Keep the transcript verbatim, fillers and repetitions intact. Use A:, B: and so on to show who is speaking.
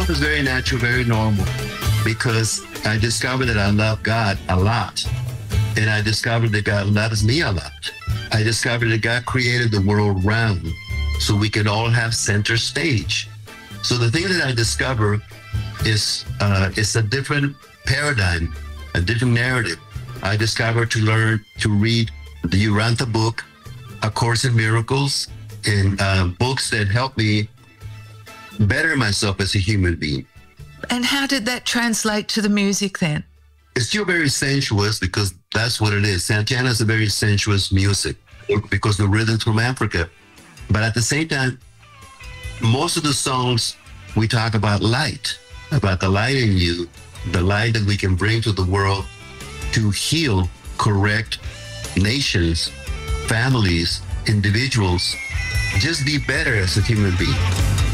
A: growth is very natural, very normal, because I discovered that I love God a lot. And I discovered that God loves me a lot. I discovered that God created the world round so we could all have center stage. So the thing that I discover is uh, it's a different paradigm, a different narrative. I discovered to learn to read the Urantia book, A Course in Miracles, and uh, books that help me better myself as a human being.
B: And how did that translate to the music then?
A: It's still very sensuous because that's what it is. Santana is a very sensuous music because the rhythm's from Africa. But at the same time, most of the songs we talk about light, about the light in you, the light that we can bring to the world to heal, correct nations, families, individuals, just be better as a human being.